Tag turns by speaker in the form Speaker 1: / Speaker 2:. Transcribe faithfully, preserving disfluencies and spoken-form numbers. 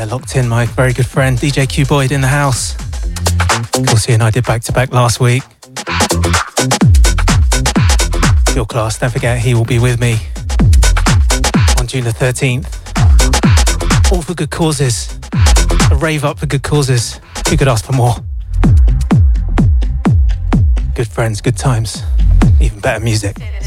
Speaker 1: locked in, my very good friend D J Q Boyd in the house. Of course, he and I did back to back last week. Your class, don't forget, he will be with me on June the thirteenth. All for good causes. A rave up for good causes. Who could ask for more? Good friends, good times, even better music.